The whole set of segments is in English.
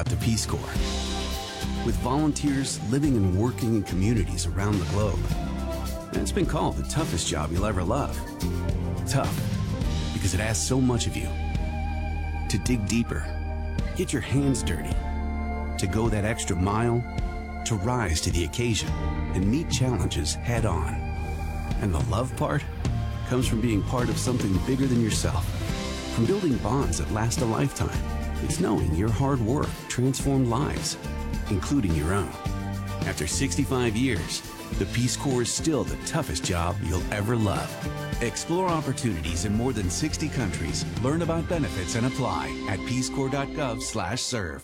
about the Peace Corps. With volunteers living and working in communities around the globe. And it's been called the toughest job you'll ever love. Tough, because it asks so much of you. To dig deeper, get your hands dirty, to go that extra mile, to rise to the occasion and meet challenges head on. And the love part comes from being part of something bigger than yourself. From building bonds that last a lifetime. It's knowing your hard work transformed lives, including your own. After 65 years, the Peace Corps is still the toughest job you'll ever love. Explore opportunities in more than 60 countries. Learn about benefits and apply at peacecorps.gov/serve.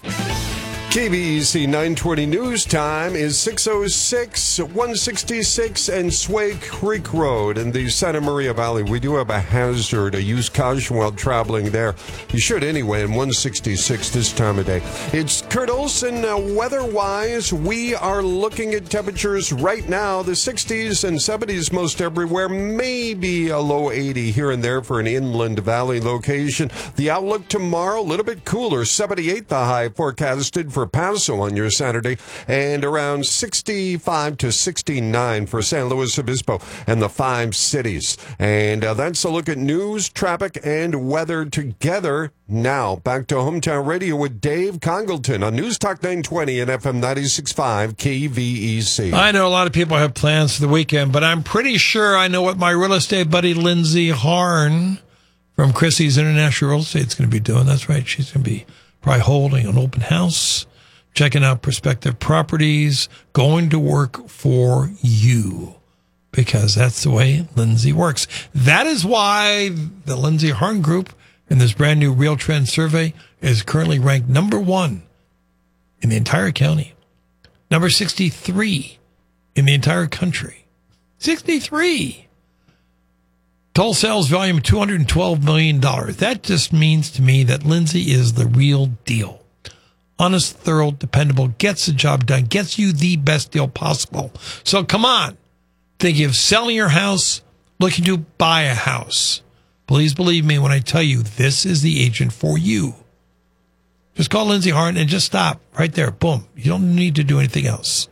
KBEC 920 news time is 6:06, 166 and Sway Creek Road in the Santa Maria Valley. We do have a hazard. Use caution while traveling there. You should anyway in 166 this time of day. It's Kurt Olson. Weather-wise, we are looking at temperatures right now, the 60s and 70s most everywhere, maybe a low 80 here and there for an inland valley location. The outlook tomorrow, a little bit cooler, 78 the high forecasted for Paso on your Saturday, and around 65 to 69 for San Luis Obispo and the 5 cities. And that's a look at news, traffic, and weather together. Now, back to Hometown Radio with Dave Congleton on News Talk 920 and FM 96.5 KVEC. I know a lot of people have plans for the weekend, but I'm pretty sure I know what my real estate buddy Lindsay Harn from Chrissy's International Real Estate is going to be doing. That's right. She's going to be probably holding an open house, checking out prospective properties, going to work for you, because that's the way Lindsay works. That is why the Lindsay Harn Group in this brand new Real Trend survey is currently ranked number 1 in the entire county, number 63 in the entire country. 63. Total sales volume, $212 million. That just means to me that Lindsay is the real deal. Honest, thorough, dependable, gets the job done, gets you the best deal possible. So come on. Thinking of selling your house, looking to buy a house. Please believe me when I tell you this is the agent for you. Just call Lindsay Harn and just stop right there. Boom. You don't need to do anything else.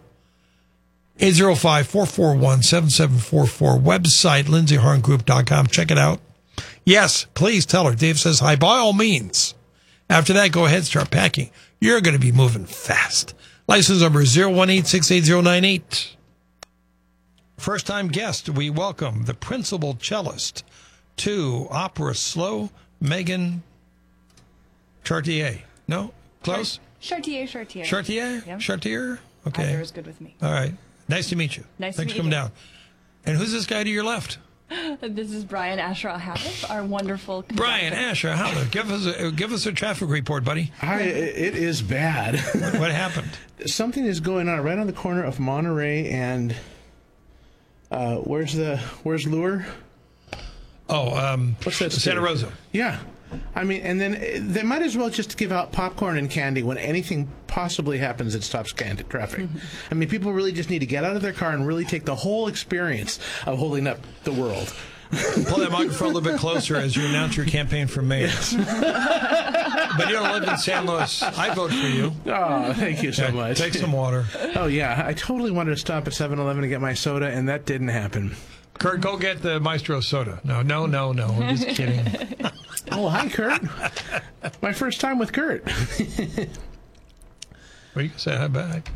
805-441-7744. Website, lindsayharngroup.com. Check it out. Yes, please tell her. Dave says hi. By all means. After that, go ahead, start packing. You're going to be moving fast. License number 018-68098. First-time guest, we welcome the principal cellist to Opera Slow, Megan Chartier. No? Close? Chartier. Chartier? Yeah. Chartier? Okay. Either is good with me. All right. Nice to meet you. Nice Thanks to for meet coming down. And who's this guy to your left? This is Brian Asher-Halif, our wonderful conductor. Brian Asher-Halif. Give us a traffic report, buddy. Hi, it is bad. What happened? Something is going on right on the corner of Monterey and where's Lure? Oh, what's that? Santa Rosa. Yeah. I mean, and then they might as well just give out popcorn and candy when anything possibly happens that stops traffic. I mean, people really just need to get out of their car and really take the whole experience of holding up the world. Pull that microphone a little bit closer as you announce your campaign for mayor. Yes. But you don't live in San Luis. I vote for you. Oh, thank you so much. Take some water. Oh, yeah. I totally wanted to stop at 7-Eleven to get my soda, and that didn't happen. Kurt, go get the Maestro soda. No. I'm just kidding. Oh, hi, Kurt. My first time with Kurt. What are you going to say? Hi back.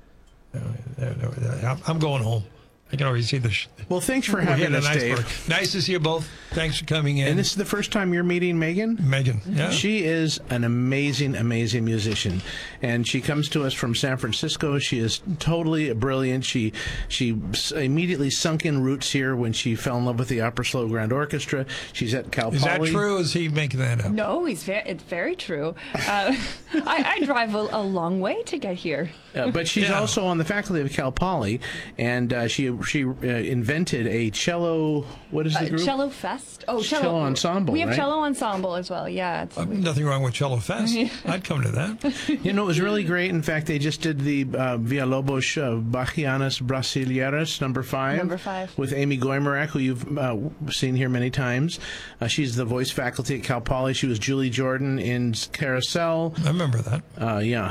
I'm going home. I can already see the... Well, thanks for having us, Dave. Nice to see you both. Thanks for coming in. And this is the first time you're meeting Megan? Megan, yeah. She is an amazing, amazing musician. And she comes to us from San Francisco. She is totally brilliant. She immediately sunk in roots here when she fell in love with the Opera Slow Grand Orchestra. She's at Cal Poly. Is that true, or is he making that up? No, it's very true. I drive a long way to get here. But she's also on the faculty of Cal Poly, and she invented a cello. What is the group? Cello Fest. Oh, cello ensemble. We have right? cello ensemble as well. Yeah. Nothing wrong with Cello Fest. I'd come to that. You know, it was really great. In fact, they just did the Villalobos Bachianas Brasileiras #5. Number 5. With Amy Goimerak, who you've seen here many times. She's the voice faculty at Cal Poly. She was Julie Jordan in Carousel. I remember that. Yeah.